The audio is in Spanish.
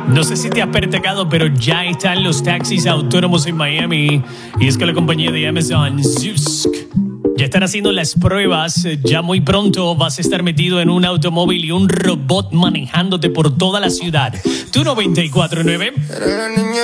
No sé si te has percatado, pero ya están los taxis autónomos en Miami. Y es que la compañía de Amazon, Zoosk, ya están haciendo las pruebas. Ya muy pronto vas a estar metido en un automóvil y un robot manejándote por toda la ciudad. Tu 94.9.